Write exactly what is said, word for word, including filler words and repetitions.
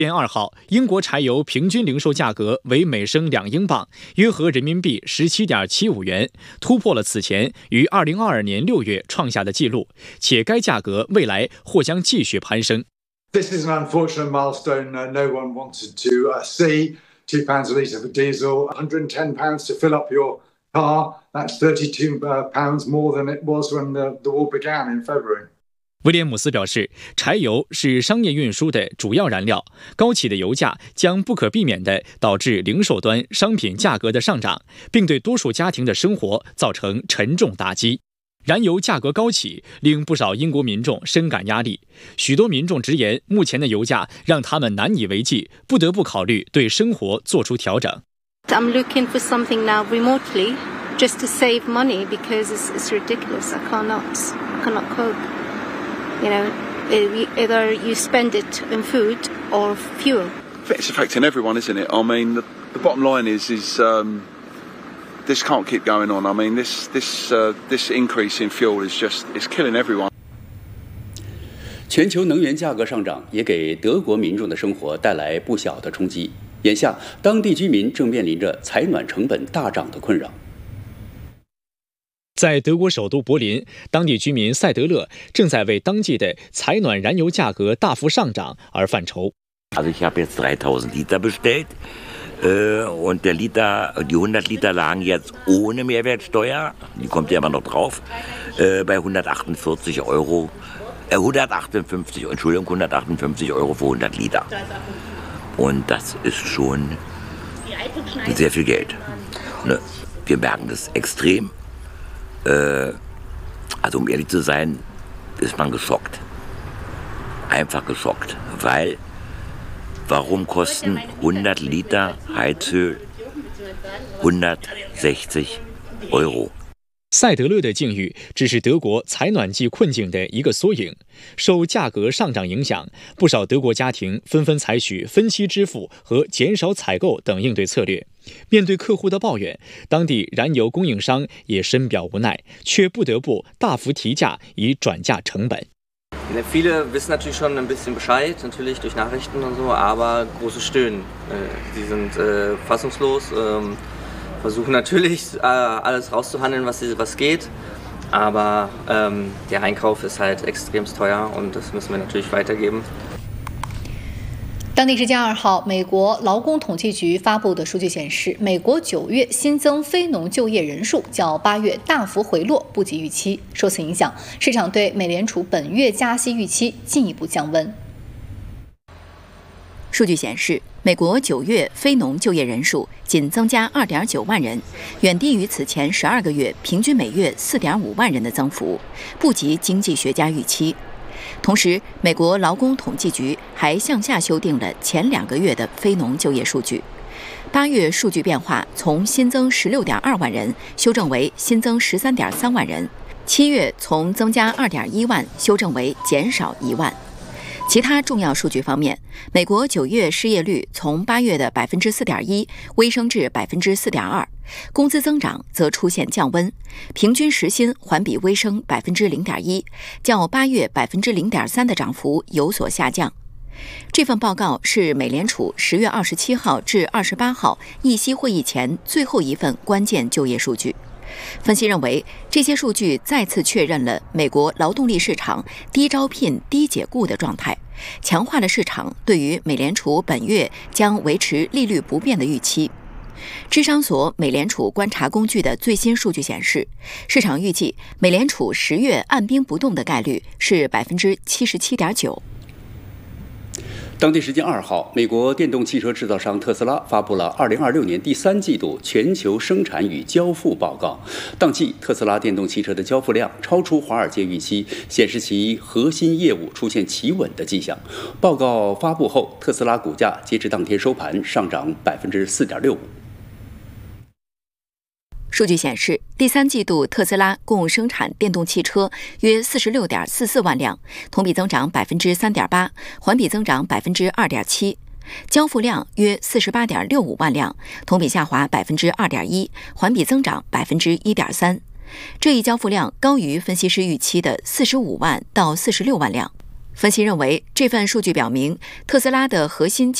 月二号，英国柴油平均零售价格为每升两英镑，约合人民币十七点七五元，突破了此前于二零二二年六月创下的纪录，且该价格未来或将继续攀升。 This is an unfortunate milestone no one wanted to see. Two pounds a litre for diesel, one hundred ten pounds to fill up your car. That's thirty-two pounds more than it was when the, the war began in February. 威廉姆斯表示，柴油是商业运输的主要燃料，高企的油价将不可避免地导致零售端商品价格的上涨，并对多数家庭的生活造成沉重打击。燃油价格高企，令不少英国民众深感压力。许多民众直言，目前的油价让他们难以为继，不得不考虑对生活做出调整。 I'm looking for something now remotely, just to save money because it's, it's ridiculous. I cannot, cannot cope. You know, either you spend it in food or fuel. It's affecting everyone, isn't it? I mean, the, the bottom line is, is um, this can't keep going on. I mean, this this uh, this increase in fuel is just it's killing everyone. 全球能源价格上涨也给德国民众的生活带来不小的冲击。眼下，当地居民正面临着采暖成本大涨的困扰。 在德国首都柏林，当地居民塞德勒正在为当季的采暖燃油价格大幅上涨而犯愁。 Also ich habe jetzt dreitausend Liter bestellt äh, und der Liter, die hundert Liter lagen jetzt ohne Mehrwertsteuer, die kommt ja immer noch drauf, äh, bei hundertachtundvierzig Euro, äh, hundertachtundfünfzig, Entschuldigung, hundertachtundfünfzig Euro für hundert Liter. Und das ist schon sehr viel Geld. Ne? Wir merken das extrem. Äh, also um ehrlich zu sein, ist man geschockt. Einfach geschockt, weil warum kosten hundert Liter Heizöl hundertsechzig Euro？ 塞德勒的境遇只是德国采暖季困境的一个缩影。受价格上涨影响，不少德国家庭纷纷采取分期支付和减少采购等应对策略。面对客户的抱怨，当地燃油供应商也深表无奈，却不得不大幅提价以转嫁成本。 Viele wissen natürlich schon ein bisschen Bescheid, natürlich durch Nachrichten und so, aber große Stöhnen. Sie sind äh, fassungslos, ähm, versuchen natürlich äh, alles rauszuhandeln, was, was geht, aber ähm, der Einkauf ist halt extrem teuer und das müssen wir natürlich weitergeben. 当地时间二号，美国劳工统计局发布的数据显示，美国九月新增非农就业人数较八月大幅回落，不及预期。受此影响，市场对美联储本月加息预期进一步降温。 数据显示，美国九月非农就业人数仅增加 二点九万人，远低于此前十二个月平均每月 四点五万人的增幅，不及经济学家预期。同时，美国劳工统计局还向下修订了前两个月的非农就业数据。八月数据变化从新增 十六点二万人修正为新增 十三点三万人，七月从增加 二点一万修正为减少一万。其他重要数据方面，美国九月失业率从八月的 百分之四点一 微升至 百分之四点二， 工资增长则出现降温，平均时薪环比微升 百分之零点一， 较八月 百分之零点三 的涨幅有所下降。这份报告是美联储十月二十七号至二十八号议息会议前最后一份关键就业数据。分析认为，这些数据再次确认了美国劳动力市场低招聘、低解雇的状态，强化了市场对于美联储本月将维持利率不变的预期。智商所美联储观察工具的最新数据显示，市场预计美联储十月按兵不动的概率是 百分之七十七点九。 当地时间二号，美国电动汽车制造商特斯拉发布了二零二六年第三季度全球生产与交付报告。当季，特斯拉电动汽车的交付量超出华尔街预期，显示其核心业务出现企稳的迹象。报告发布后，特斯拉股价截至当天收盘上涨 百分之四点六五。 数据显示，第三季度特斯拉共生产电动汽车约 四十六点四四万辆，同比增长 百分之三点八， 环比增长 百分之二点七。交付量约 四十八点六五万辆，同比下滑 百分之二点一， 环比增长 百分之一点三。这一交付量高于分析师预期的四十五万到四十六万辆。 分析认为，这份数据表明，特斯拉的核心